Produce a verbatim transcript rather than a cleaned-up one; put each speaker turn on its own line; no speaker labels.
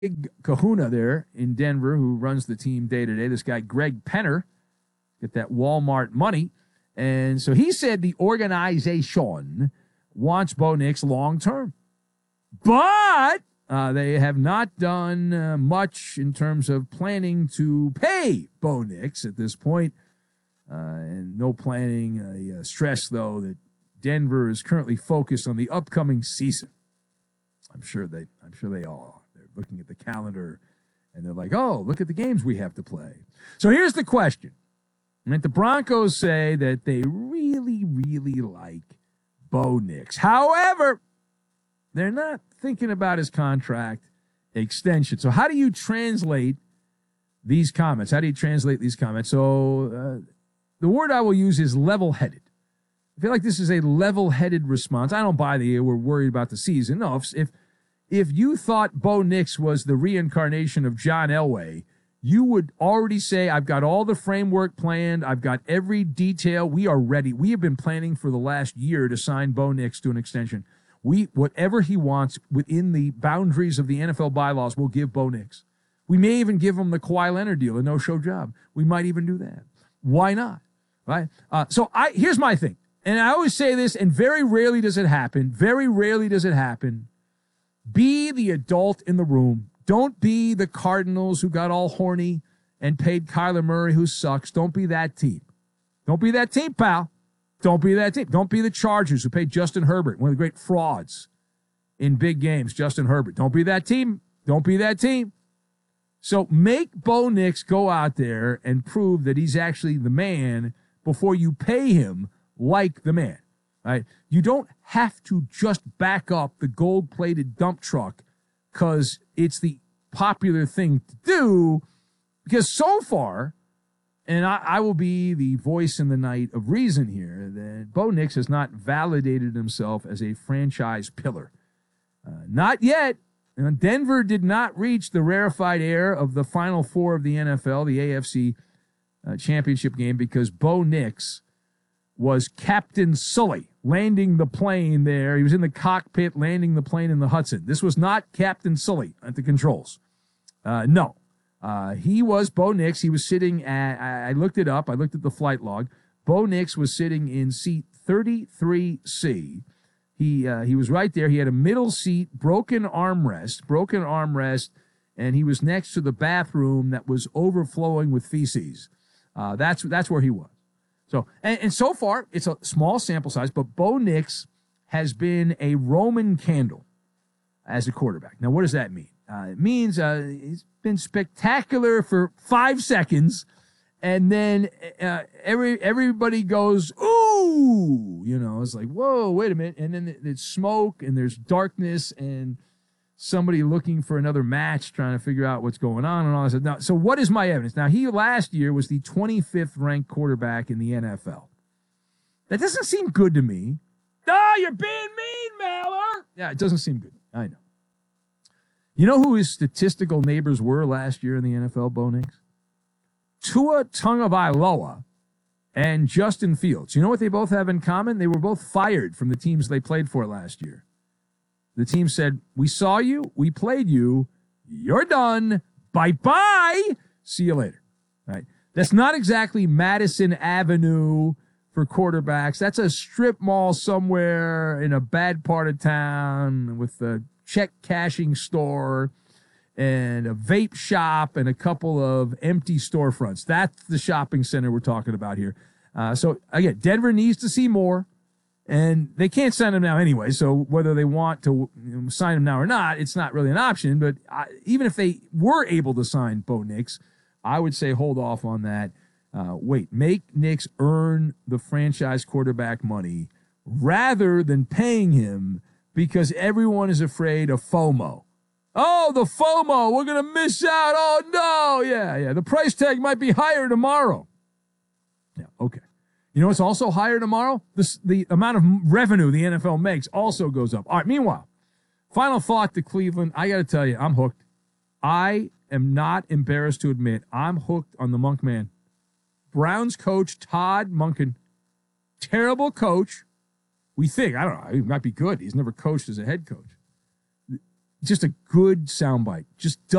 big kahuna there in Denver who runs the team day to day, this guy Greg Penner, get that Walmart money. And so he said the organization wants Bo Nix long term. But uh, they have not done uh, much in terms of planning to pay Bo Nix at this point. Uh, and no planning. Uh, uh, stress, though, that Denver is currently focused on the upcoming season. I'm sure they I'm sure they all are. They're looking at the calendar and they're like, oh, look at the games we have to play. So here's the question. And the Broncos say that they really, really like Bo Nix. However, they're not thinking about his contract extension. So how do you translate these comments? How do you translate these comments? So uh, the word I will use is level-headed. I feel like this is a level-headed response. I don't buy the we're worried about the season. No, if if, if you thought Bo Nix was the reincarnation of John Elway, you would already say, I've got all the framework planned. I've got every detail. We are ready. We have been planning for the last year to sign Bo Nix to an extension. We, whatever he wants within the boundaries of the N F L bylaws, we'll give Bo Nix. We may even give him the Kawhi Leonard deal, a no-show job. We might even do that. Why not? Right? Uh, so I here's my thing. And I always say this, and very rarely does it happen. Very rarely does it happen. Be the adult in the room. Don't be the Cardinals who got all horny and paid Kyler Murray, who sucks. Don't be that team. Don't be that team, pal. Don't be that team. Don't be the Chargers who paid Justin Herbert, one of the great frauds in big games, Justin Herbert. Don't be that team. Don't be that team. So make Bo Nix go out there and prove that he's actually the man before you pay him like the man. Right? You don't have to just back up the gold-plated dump truck because it's the popular thing to do, because so far, and I, I will be the voice in the night of reason here, that Bo Nix has not validated himself as a franchise pillar. Uh, not yet. You know, Denver did not reach the rarefied air of the Final Four of the N F L, the A F C uh, championship game, because Bo Nix was Captain Sully landing the plane there. He was in the cockpit landing the plane in the Hudson. This was not Captain Sully at the controls. Uh, no. Uh, he was Bo Nix. He was sitting at, I, I looked it up. I looked at the flight log. Bo Nix was sitting in seat thirty-three C. He, uh, he was right there. He had a middle seat, broken armrest, broken armrest, and he was next to the bathroom that was overflowing with feces. Uh, that's, that's where he was. So, and, and so far, it's a small sample size, but Bo Nix has been a Roman candle as a quarterback. Now, what does that mean? Uh, it means uh, he's been spectacular for five seconds, and then uh, every everybody goes, ooh, you know, it's like, whoa, wait a minute. And then there's smoke, and there's darkness, and somebody looking for another match, trying to figure out what's going on and all that. Now, so what is my evidence? Now, he last year was the twenty-fifth ranked quarterback in the N F L. That doesn't seem good to me. Oh, you're being mean, Mallor. Yeah, it doesn't seem good. I know. You know who his statistical neighbors were last year in the N F L, Bo Nix? Tua Tagovailoa and Justin Fields. You know what they both have in common? They were both fired from the teams they played for last year. The team said, we saw you, we played you, you're done, bye-bye, see you later. Right? That's not exactly Madison Avenue for quarterbacks. That's a strip mall somewhere in a bad part of town with a check-cashing store and a vape shop and a couple of empty storefronts. That's the shopping center we're talking about here. Uh, so, again, Denver needs to see more. And they can't sign him now anyway, so whether they want to you know, sign him now or not, it's not really an option. But I, even if they were able to sign Bo Nix, I would say hold off on that. Uh, wait, make Nix earn the franchise quarterback money rather than paying him because everyone is afraid of FOMO. Oh, the FOMO, we're going to miss out. Oh, no. Yeah, yeah, the price tag might be higher tomorrow. Yeah, okay. You know what's also higher tomorrow? This, the amount of revenue the N F L makes also goes up. All right, meanwhile, final thought to Cleveland. I got to tell you, I'm hooked. I am not embarrassed to admit I'm hooked on the Monk Man. Browns coach Todd Monken. Terrible coach. We think. I don't know. He might be good. He's never coached as a head coach. just a good soundbite. Just